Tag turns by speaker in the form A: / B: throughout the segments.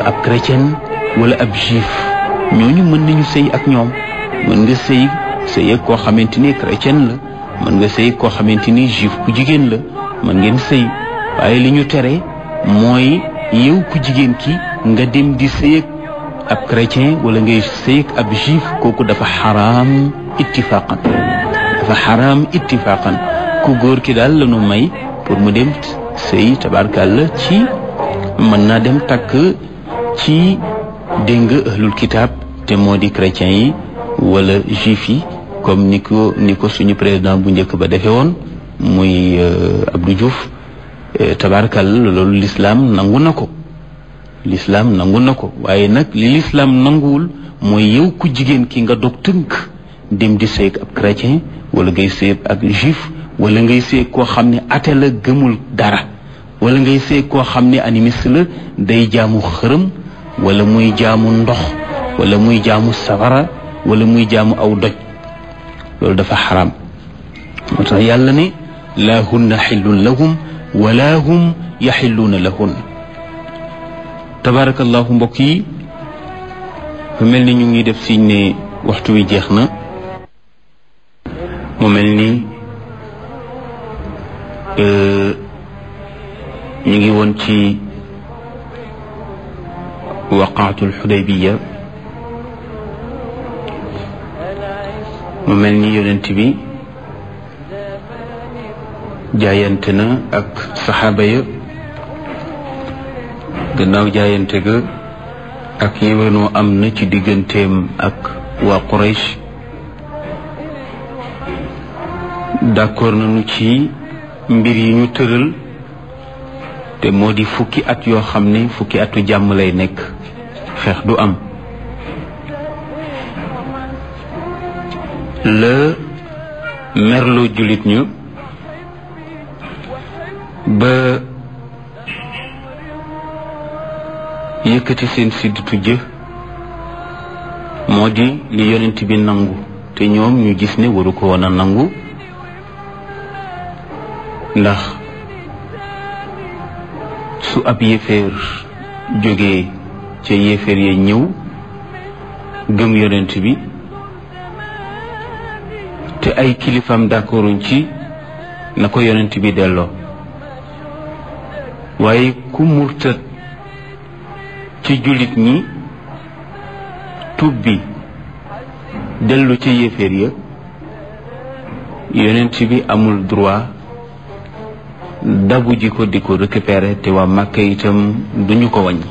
A: ab chrétien wala ab juif ñooñu mën nañu sëy ak ñoom. mën nga sëy ak koo xamante ni chrétien la, mën nga sëy koo xamante ni juif ku jigéen la, mën ngeen sëy. waaye li ñu tere mooy yow ku jigéen ki nga dem di sëy ak ab chrétien wala ngay sëy ak ab juif, kooku dafa xaraam ittifaqan. dafa xaraam ittifaqan. ku góor ki daal la ñu may pour mu dem sëy tabarkàlla ci mën naa dem takk ci dégg nga ahlul kitaab te moo di chrétien yi wala juif yi, comme ni ko suñu président bu njëkk ba defee woon muy Abdou Diouf. tabarkàlla loolu l'islam nangu na ko. l'islam nangu na ko waaye nag li l'islam nanguwul mooy yow ku jigéen ki nga dog tënk dem di sëy ak ab chrétien wala ngay sëy ak juif wala ngay sëy koo xam ne athée la gëmul dara wala ngay sëy koo xam ne animiste la day jaamu xërëm wala muy jaamu ndox wala muy jaamu safara wala muy jaamu aw doj. loolu dafa xaraam. moo tax yàlla ne laa hunna xillun lahum wala hum yaxilluuna lahun. tabarakallahu mbokk yi, mu mel ni ñu ngi def siñ ne waxtu wi jeex na. mu mel ni ñu ngi woon ci waqaatul xudaybiya. mu mel ni yonent bi jaayante na ak saxaaba ya. gannaaw jaayante ga ak yéwénoo am na ci digganteem ak waa Quraysh. d'accord nañu ci mbir yi ñu tëral te moo di fukki at yoo xam ne fukki atu jàmm lay nekk, xeex du am. la merloo jullit ñu ba yëkkati seen sidditu jë moo di li yonent bi nangu te ñoom ñu gis ne waru ko woon a nangu, ndax su ab yéeféer jógee ca yéeféer ya ñëw gëm yonent bi te ay kilifam d'accorduñ ci na ko yonent bi delloo. waaye ku murtad ci jullit ñi tub bi dellu ca yéeféer ya, yonent bi amul droit dabu ji ko di ko récupérer te waa Màkka itam duñu ko wàññi.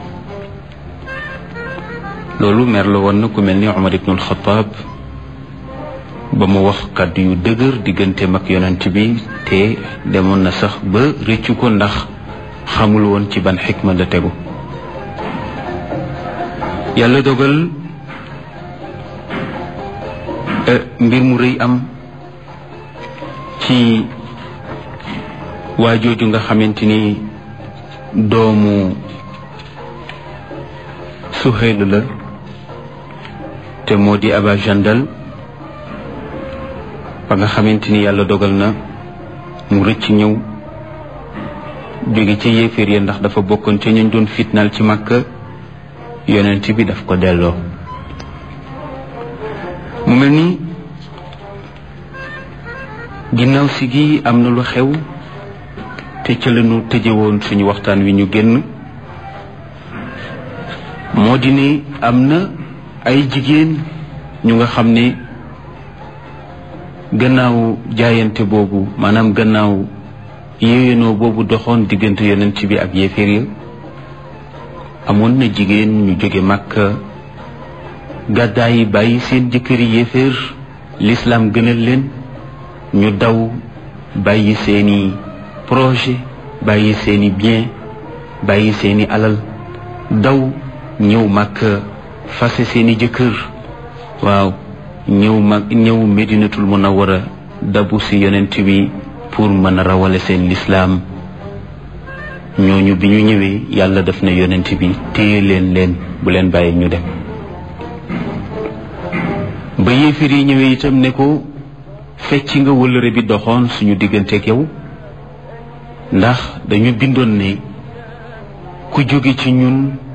A: loolu mer la woon na ku mel ni Umar ibnul Xattaab ba mu wax kàddu yu dëgër digganteem ak yonent bi te demoon na sax ba rëccu ko ndax xamul woon ci ban xikma la tegu. yàlla dogal mbir mu rëy am ci waa jooju nga xamante ni doomu Suhayl la te moo di Aba Jandal, ba nga xamante ni yàlla dogal na mu rëcc ñëw jóge ca yéeféer ya ndax dafa bokkoon ca ñu doon fitnaal ci Makka. yonent bi daf ko delloo. mu mel ni ginnaaw si gi am na lu xew te ca lañu tëje woon suñu waxtaan wi ñu génn, moo di ne am na ay jigéen ñu nga xam ne gannaaw jaayante boobu, maanaam gannaaw yéwénoo boobu doxoon diggante yonent bi ak yéeféer ya, amoon na jigéen ñu jóge Makka gàddaay bàyyi seen jëkkëri yéeféer, l'islam gënal leen, ñu daw bàyyi seeni projet, bàyyi seeni bien, bàyyi seeni alal, daw ñëw Makka fase seeni jëkkër. waaw ñëw Medinatul Munawwara dabu si yonent bi pour mën a rawale seen l'islam. ñooñu bi ñu ñëwee yàlla def na yonent bi téye leen bu leen bàyyi ñu dem. ba yéefir yi ñëwee itam ne ko fecc nga wëllëre bi doxoon suñu digganteeg yow, ndax dañu bindoon ne ku jóge ci ñun